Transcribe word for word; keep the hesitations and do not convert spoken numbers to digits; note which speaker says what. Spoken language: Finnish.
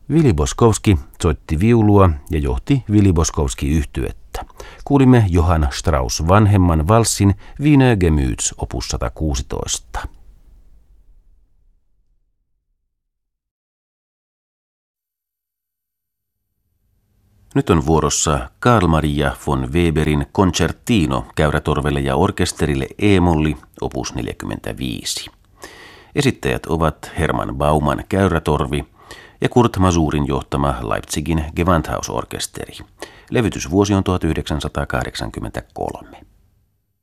Speaker 1: Vili Boskovski soitti viulua ja johti Vili Boskovski-yhtyettä. Kuulimme Johann Strauss vanhemman valssin Wiener Gemüts opus sata kuusitoista. Nyt on vuorossa Carl Maria von Weberin Concertino käyrätorvelle ja orkesterille E-molli opus neljäkymmentäviisi. Esittäjät ovat Hermann Baumann käyrätorvi ja Kurt Masurin johtama Leipzigin Gewandhausorkesteri. Levytysvuosi on tuhatyhdeksänsataakahdeksankymmentäkolme.